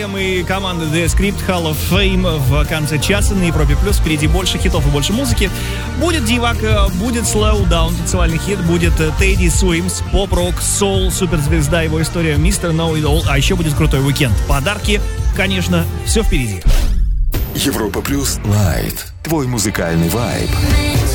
Уильям и команда The Script Hall of Fame в конце часа на Европе+. Впереди больше хитов и больше музыки. Будет Дивак, будет Slow Down, танцевальный хит, будет Тедди Суимс, поп-рок, соул, суперзвезда, его история, Mr. Know It All, а еще будет крутой уикенд. Подарки, конечно, все впереди. Европа Плюс Лайт. Твой музыкальный вайб.